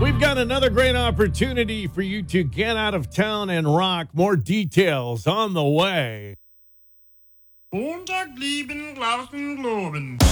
We've got another great opportunity for you to get out of town and rock. More details on the way. Montag, lieben, Glauben, Globen.